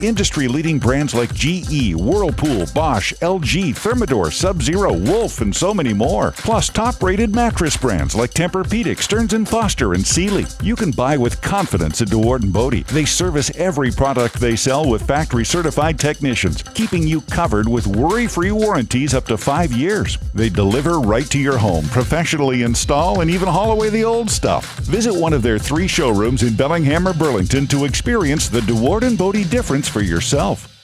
Industry-leading brands like GE, Whirlpool, Bosch, LG, Thermador, Sub-Zero, Wolf, and so many more. Plus, top-rated mattress brands like Tempur-Pedic, Stearns & Foster, and Sealy. You can buy with confidence at DeWard & Bodie. They service every product they sell with factory-certified technicians, keeping you covered with worry-free warranties up to 5 years. They deliver right to your home, professionally install, and even haul away the old stuff. Visit one of their 3 showrooms in Bellingham or Burlington to experience the DeWard & Bodie difference for yourself.